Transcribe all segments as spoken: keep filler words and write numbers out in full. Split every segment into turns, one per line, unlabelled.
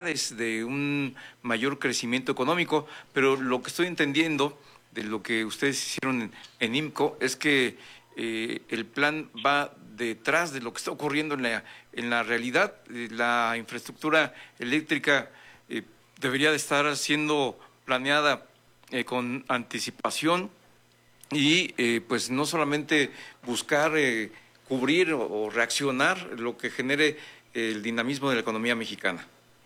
posibilidades de un mayor crecimiento económico, pero lo que estoy entendiendo de lo que ustedes hicieron en, en IMCO es que eh, el plan va detrás de lo que está ocurriendo en la, en la realidad. Eh, la infraestructura eléctrica eh, debería de estar siendo planeada eh, con anticipación y eh, pues no solamente buscar eh, cubrir o, o reaccionar lo que genere el dinamismo de la economía mexicana.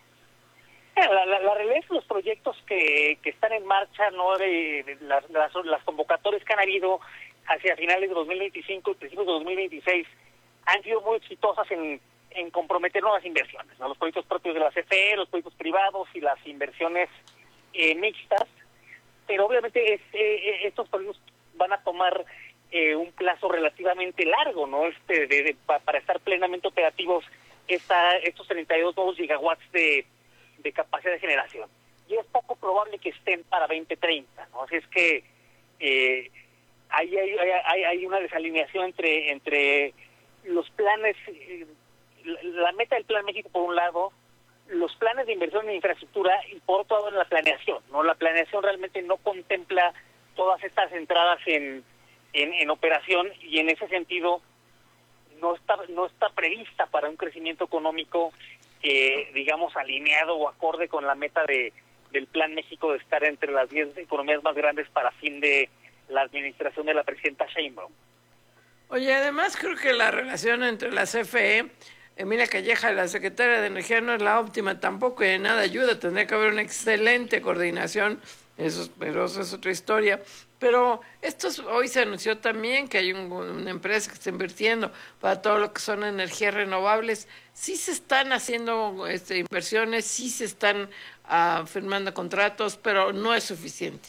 La, la, la realidad es que los proyectos que, que están en marcha, no de, de las, las, las convocatorias que han habido hacia finales de dos mil veinticinco y principios de dos mil veintiséis han sido muy exitosas en, en comprometer nuevas inversiones, ¿no? Los proyectos propios de la C F E, los proyectos privados y las inversiones eh, mixtas, pero obviamente es, eh, estos proyectos van a tomar eh, un plazo relativamente largo, ¿no? Este de, de, pa, para estar plenamente operativos esta, estos treinta y dos nuevos gigawatts de de capacidad de generación. Y es poco probable que estén para veinte treinta, ¿no? Así es que eh, hay, hay, hay, hay una desalineación entre, entre los planes, eh, la meta del Plan México por un lado, los planes de inversión en infraestructura y por otro lado en la planeación, ¿no? La planeación realmente no contempla todas estas entradas en, en, en operación y en ese sentido no está, no está prevista para un crecimiento económico Eh, digamos, alineado o acorde con la meta de del Plan México de estar entre las diez economías más grandes para fin de la administración de la presidenta Sheinbaum.
Oye, además creo que la relación entre la C F E, Emilia Calleja, la secretaria de Energía, no es la óptima tampoco y de nada ayuda. Tendría que haber una excelente coordinación, eso, pero eso es otra historia. Pero esto hoy se anunció también que hay un, una empresa que está invirtiendo para todo lo que son energías renovables. Sí se están haciendo este, inversiones, sí se están uh, firmando contratos, pero no es suficiente.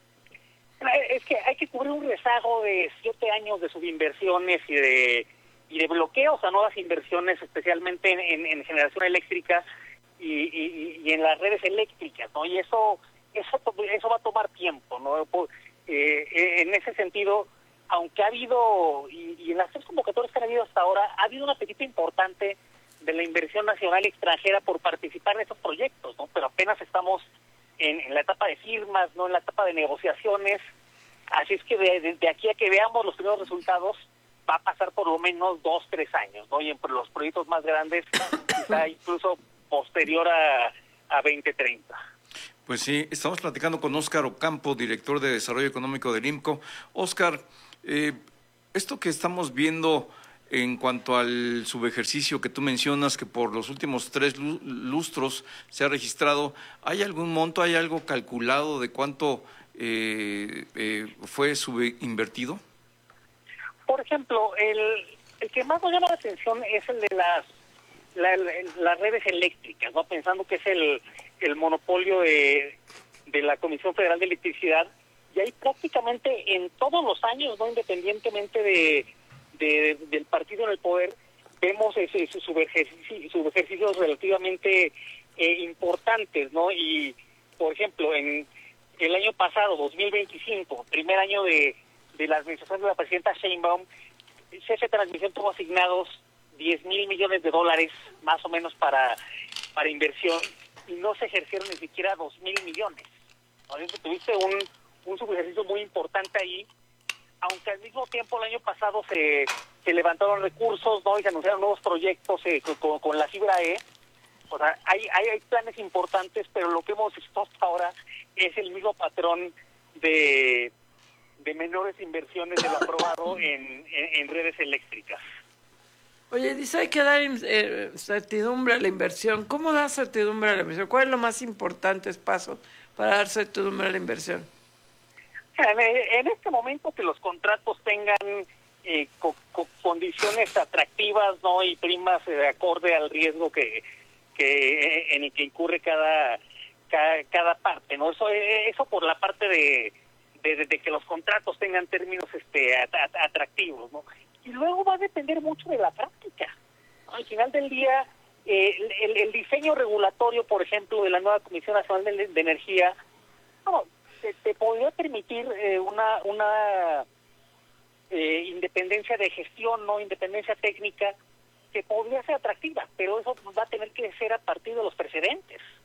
Es que hay que cubrir un rezago de siete años de subinversiones y de y de bloqueos a nuevas inversiones, especialmente en, en, en generación eléctrica y, y, y en las redes eléctricas, ¿no? Y eso eso eso va a tomar tiempo, ¿no? Eh, en ese sentido, aunque ha habido, y, y en las tres convocatorias que han habido hasta ahora, ha habido un apetito importante de la inversión nacional y extranjera por participar en estos proyectos, ¿no? Pero apenas estamos en, en la etapa de firmas, no en la etapa de negociaciones, así es que de, de, de aquí a que veamos los primeros resultados va a pasar por lo menos dos, tres años, ¿no? Y entre los proyectos más grandes, quizá incluso posterior a, a veinte treinta.
Pues sí, estamos platicando con Óscar Ocampo, director de Desarrollo Económico del IMCO. Óscar, eh, esto que estamos viendo en cuanto al subejercicio que tú mencionas, que por los últimos tres lustros se ha registrado, ¿hay algún monto, hay algo calculado de cuánto eh, eh, fue subinvertido?
Por ejemplo, el, el que más nos llama la atención es el de las, la, la, las redes eléctricas, ¿no? Pensando que es el el monopolio de, de la Comisión Federal de Electricidad, y ahí prácticamente en todos los años, no independientemente de, de del partido en el poder, vemos ese, ese subejercicio, subejercicios relativamente eh, importantes, ¿no? Y, por ejemplo, en el año pasado, dos mil veinticinco, primer año de, de la administración de la presidenta Sheinbaum, C F E Transmisión tuvo asignados diez mil millones de dólares, más o menos, para, para inversión, y no se ejercieron ni siquiera dos mil millones. Entonces tuviste un, un subejercicio muy importante ahí, aunque al mismo tiempo el año pasado se, se levantaron recursos, ¿no? Y se anunciaron nuevos proyectos eh, con, con la fibra E. O sea, hay, hay, hay planes importantes, pero lo que hemos visto hasta ahora es el mismo patrón de, de menores inversiones de lo aprobado en, en, en redes eléctricas.
Oye, dice, hay que dar eh, certidumbre a la inversión. ¿Cómo dar certidumbre a la inversión? ¿Cuál es lo más importante paso para dar certidumbre a la inversión?
En, en este momento que los contratos tengan eh, co co condiciones atractivas, ¿no? Y primas de eh, acorde al riesgo que, que en el que incurre cada, cada, cada parte, ¿no? Eso, eso por la parte de, de, de que los contratos tengan términos este atractivos, ¿no? Y luego va a depender mucho de la práctica. Al final del día, eh, el, el diseño regulatorio, por ejemplo, de la nueva Comisión Nacional de, de Energía, no, te, te podría permitir eh, una una eh, independencia de gestión, no independencia técnica, que podría ser atractiva, pero eso va a tener que ser a partir de los precedentes.